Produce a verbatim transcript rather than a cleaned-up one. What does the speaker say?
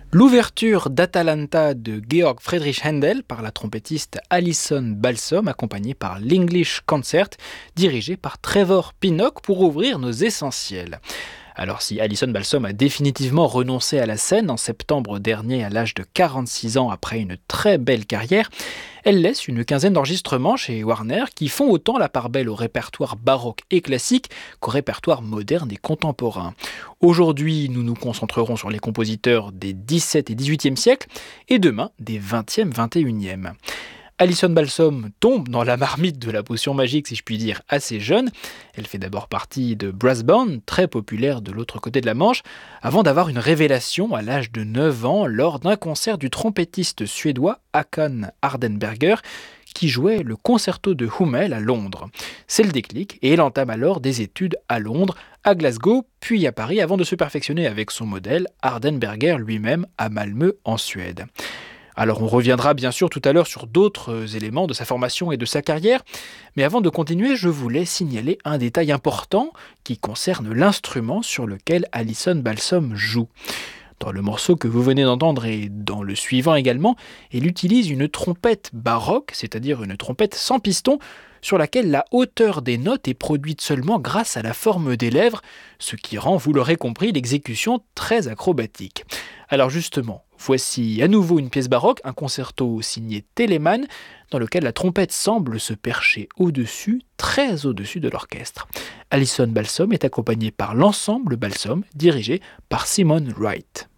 L'ouverture d'Atalanta de Georg Friedrich Händel par la trompettiste Alison Balsom, accompagnée par l'English Concert, dirigé par Trevor Pinnock pour ouvrir nos essentiels. Alors si Alison Balsom a définitivement renoncé à la scène en septembre dernier à l'âge de quarante-six ans après une très belle carrière, elle laisse une quinzaine d'enregistrements chez Warner qui font autant la part belle au répertoire baroque et classique qu'au répertoire moderne et contemporain. Aujourd'hui, nous nous concentrerons sur les compositeurs des dix-septième et dix-huitième siècles et demain des vingtième et vingt et unième. Alison Balsom tombe dans la marmite de la potion magique, si je puis dire, assez jeune. Elle fait d'abord partie de Brass Band, très populaire de l'autre côté de la Manche, avant d'avoir une révélation à l'âge de neuf ans lors d'un concert du trompettiste suédois Håkan Hardenberger, qui jouait le concerto de Hummel à Londres. C'est le déclic et elle entame alors des études à Londres, à Glasgow, puis à Paris, avant de se perfectionner avec son modèle, Hardenberger lui-même, à Malmö en Suède. Alors on reviendra bien sûr tout à l'heure sur d'autres éléments de sa formation et de sa carrière, mais avant de continuer, je voulais signaler un détail important qui concerne l'instrument sur lequel Alison Balsom joue. Dans le morceau que vous venez d'entendre et dans le suivant également, elle utilise une trompette baroque, c'est-à-dire une trompette sans piston, sur laquelle la hauteur des notes est produite seulement grâce à la forme des lèvres, ce qui rend, vous l'aurez compris, l'exécution très acrobatique. Alors justement, voici à nouveau une pièce baroque, un concerto signé Telemann, dans lequel la trompette semble se percher au-dessus, très au-dessus de l'orchestre. Alison Balsom est accompagnée par l'ensemble Balsom, dirigé par Simon Wright.